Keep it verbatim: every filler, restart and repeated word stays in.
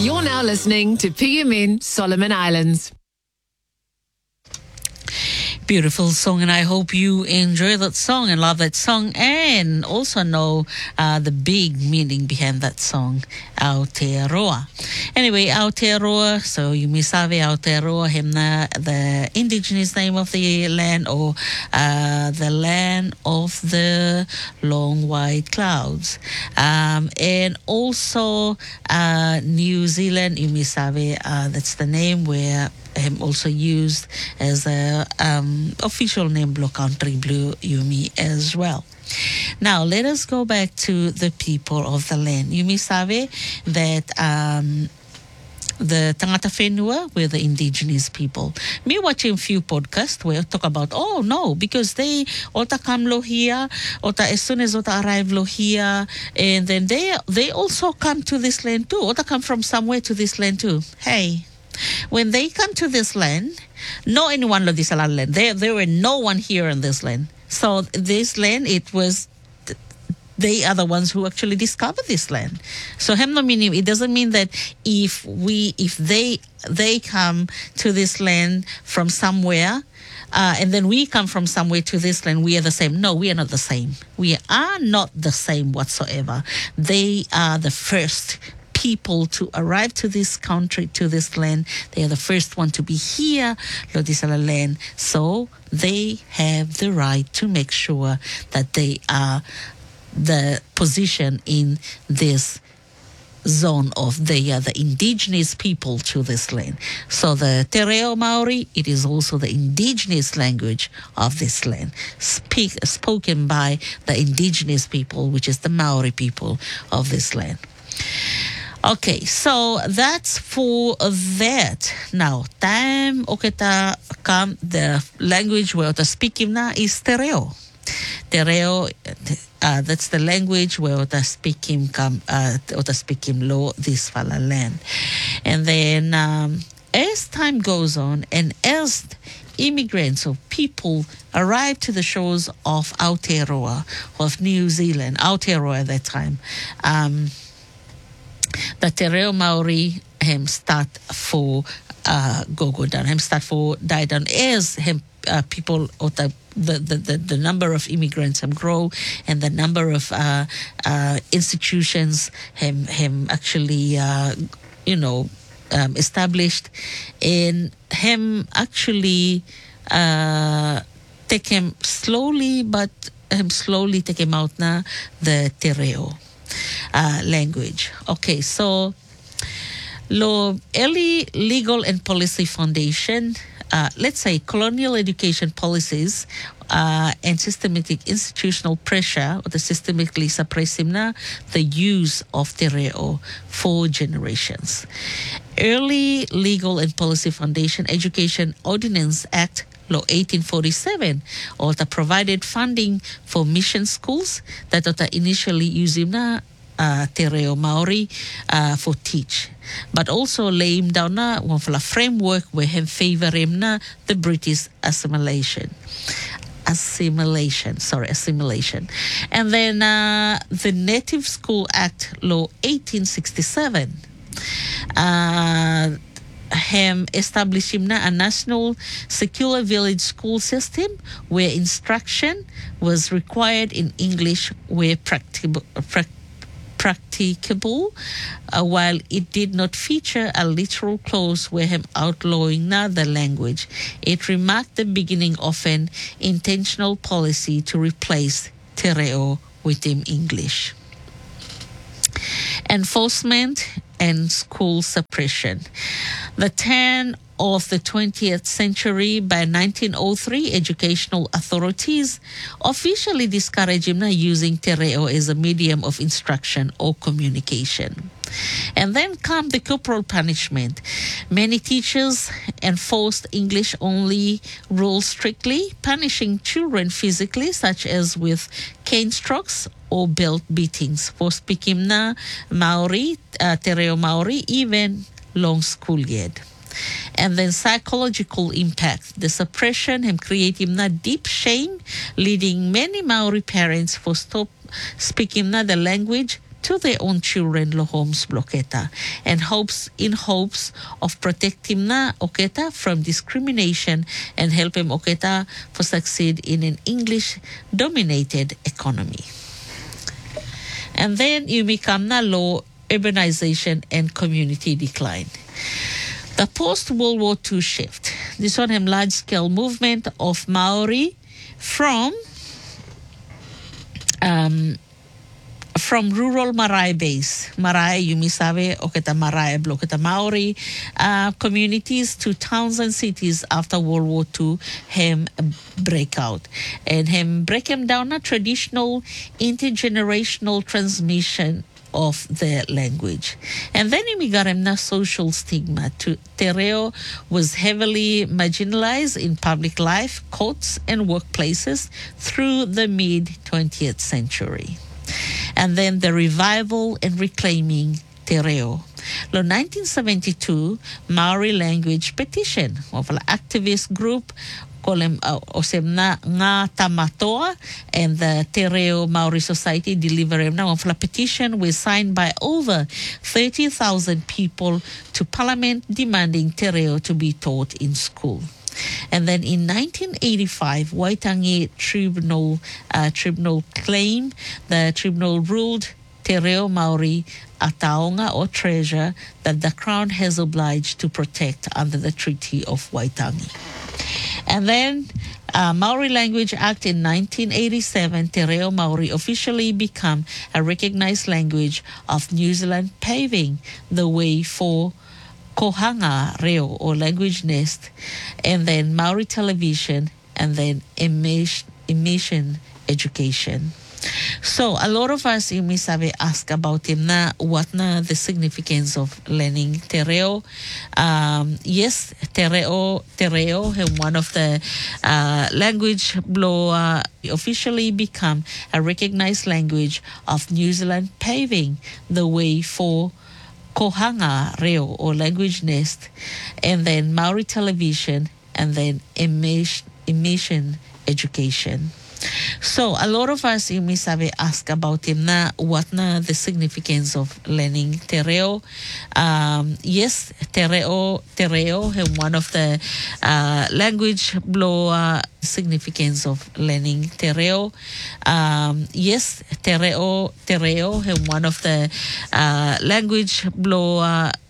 You're now listening to P M N Solomon Islands. Beautiful song, and I hope you enjoy that song and love that song, and also know uh, the big meaning behind that song, Aotearoa. Anyway, Aotearoa, so you misabe Aotearoa, hemna, the indigenous name of the land, or uh, the land of the long white clouds. Um, and also uh, New Zealand, you misabe, uh, that's the name where him also used as a um, official name, Blue Country Blue Yumi as well. Now, let us go back to the people of the land. Yumi sabe that um, the Tangata Whenua were the indigenous people. Me watching few podcasts where talk about, oh no, because they, ota come lo here, ota as soon as ota arrive lo here, and then they they also come to this land too. Ota come from somewhere to this land too. Hey, when they come to this land, no anyone of this land, there there were no one here in this land. So this land, it was, they are the ones who actually discovered this land. So hemno meaning, it doesn't mean that if we, if they they come to this land from somewhere, uh, and then we come from somewhere to this land, we are the same. No, we are not the same. We are not the same whatsoever. They are the first people to arrive to this country, to this land. They are the first one to be here, Lodisala land. So they have the right to make sure that they are the position in this zone of they are the indigenous people to this land. So the Te Reo Maori, it is also the indigenous language of this land, speak, spoken by the indigenous people, which is the Maori people of this land. Okay, so that's for that. Now, time oketa kam the language where ota speaking na is Te Reo. Te Reo, uh, that's the language where ota speaking kam uh, ota speaking lo this fala land. And then um, as time goes on and as immigrants or people arrive to the shores of Aotearoa, of New Zealand, Aotearoa at that time, um, the Te Reo Maori him start for uh, go go down, him start for die down as him uh, people or the, the, the, the number of immigrants him grow and the number of uh, uh, institutions him him actually uh, you know um, established, and him actually uh, take him slowly but him slowly take him out na the Te Reo Uh, language. Okay, so lo early legal and policy foundation, uh, let's say colonial education policies uh, and systematic institutional pressure, or the systemically suppressing na the use of Te Reo for generations. Early legal and policy foundation Education Ordinance Act Law eighteen forty-seven, or the provided funding for mission schools that are initially using na uh, Te Reo Maori uh, for teach, but also lay him down na one for a framework where him favor him na the British assimilation. Assimilation, sorry, assimilation. And then uh, the Native School Act Law eighteen sixty-seven. Uh, him establishing a national secular village school system where instruction was required in English where practicable, practicable uh, while it did not feature a literal clause where him outlawing the language. It remarked the beginning of an intentional policy to replace Te Reo with him English. Enforcement and school suppression. The turn of the twentieth century, by nineteen oh three, educational authorities officially discouraged him using Te Reo as a medium of instruction or communication. And then come the corporal punishment. Many teachers enforced English-only rules strictly, punishing children physically, such as with cane strokes or belt beatings for speaking na Maori, uh, Te Reo Maori, even long school year. And then psychological impact. The suppression him creating na deep shame, leading many Maori parents for stop speaking na the language to their own children lo homes bloketa and hopes in hopes of protecting na oketa from discrimination and help him oketa for succeed in an English dominated economy. And then you become na law, urbanization and community decline. The post-World War Two shift. This one a large-scale movement of Maori from um, from rural Marae base. Marae, you may sabe, oketa Marae bloketa Maori uh, communities to towns and cities after World War Two hem breakout. And hem break them down a traditional intergenerational transmission of their language. And then we got him na social stigma. To, Te Reo was heavily marginalized in public life, courts and workplaces through the mid-twentieth century. And then the revival and reclaiming Te Reo. In nineteen seventy-two, Maori Language Petition of an activist group kolem uh, osemna nga tamatoa, and the Te Reo Maori Society delivered now of a petition was signed by over thirty thousand people to Parliament demanding Te Reo to be taught in school. And then in nineteen eighty-five, Waitangi Tribunal uh, Tribunal claimed the tribunal ruled Te Reo Maori a taonga or treasure that the Crown has obliged to protect under the Treaty of Waitangi. And then uh, Maori Language Act in nineteen eighty-seven, Te Reo Maori officially become a recognized language of New Zealand, paving the way for Kohanga Reo or language nest, and then Maori television, and then immersion, immersion education. So a lot of us in Misabe ask about him na what na the significance of learning Te Reo. Um, yes, Te Reo, Te Reo, one of the uh, language blow uh, officially become a recognized language of New Zealand, paving the way for Kohanga Reo or language nest, and then Maori television, and then immersion, immersion education. So a lot of us in Misabe ask about him na what na the significance of learning Te Reo. Um, yes, Te Reo, Te Reo, one of the uh, language blow uh, significance of learning Te Reo. Um, yes, Te Reo, Te Reo, one of the uh, language blow uh,